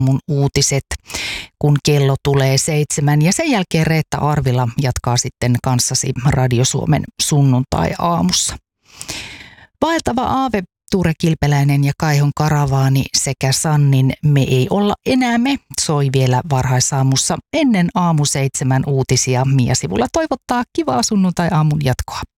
mun uutiset, kun kello tulee 7. Ja sen jälkeen Reetta Arvila jatkaa sitten kanssasi Radio Suomen sunnuntai-aamussa. Vaeltava aave, Ture Kilpeläinen ja Kaihon Karavaani sekä Sannin Me ei olla enää me soi vielä varhaisaamussa ennen aamu 7 uutisia. Mia Sivula toivottaa kivaa sunnuntai-aamun jatkoa.